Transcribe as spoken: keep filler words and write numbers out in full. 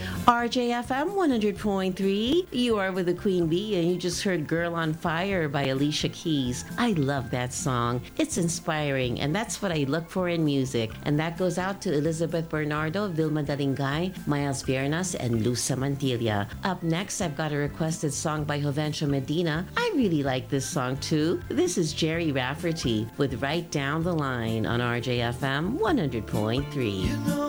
R J F M one hundred point three. You are with the Queen Bee, and you just heard Girl on Fire by Alicia Keys. I love that song. It's inspiring, and that's what I look for in music. And that goes out to Elizabeth Bernardo, Vilma Dalingay, Miles Viernas, and Luz Mantilla. Up next, I've got a requested song by Jovencio Medina. I really like this song too. This is Jerry Rafferty with Right Down the Line on R J F M one hundred point three. You know